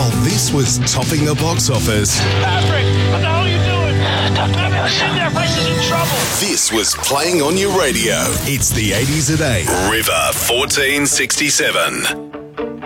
While this was topping the box office, Patrick, what the hell are you doing? Talk to me, their place is in trouble. this was playing on your radio. It's the 80s at 8. River 1467.